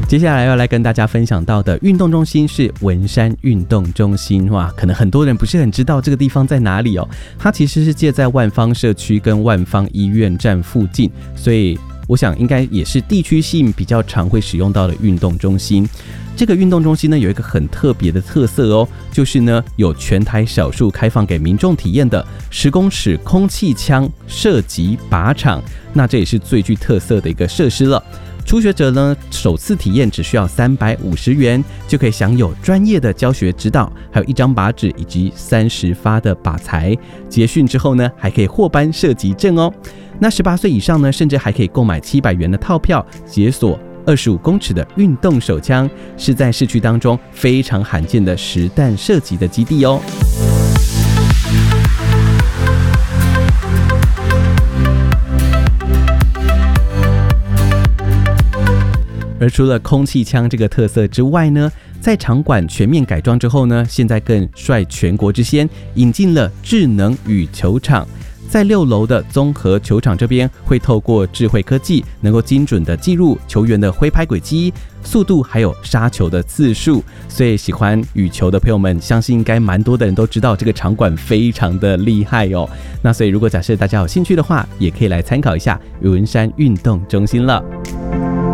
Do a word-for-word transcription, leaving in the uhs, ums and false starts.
接下来要来跟大家分享到的运动中心是文山运动中心。哇，可能很多人不是很知道这个地方在哪里哦。它其实是介在万芳社区跟万芳医院站附近，所以我想应该也是地区性比较常会使用到的运动中心。这个运动中心呢有一个很特别的特色哦，就是呢有全台少数开放给民众体验的十公尺空气枪射击靶场，那这也是最具特色的一个设施了。初学者呢，首次体验只需要三百五十元，就可以享有专业的教学指导，还有一张靶纸以及三十发的靶材。结训之后呢，还可以获颁射击证哦。那十八岁以上呢，甚至还可以购买七百元的套票，解锁二十五公尺的运动手枪，是在市区当中非常罕见的实弹射击的基地哦。而除了空气枪这个特色之外呢，在场馆全面改装之后呢，现在更率全国之先引进了智能羽球场。在六楼的综合球场这边，会透过智慧科技，能够精准的记录球员的挥拍轨迹、速度，还有杀球的次数。所以喜欢羽球的朋友们，相信应该蛮多的人都知道这个场馆非常的厉害哦。那所以如果假设大家有兴趣的话，也可以来参考一下文山运动中心了。